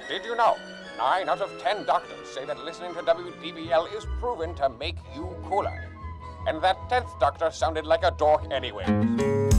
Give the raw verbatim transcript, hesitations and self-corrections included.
Did you know? Nine out of ten doctors say that listening to W D B L is proven to make you cooler. And that tenth doctor sounded like a dork anyway.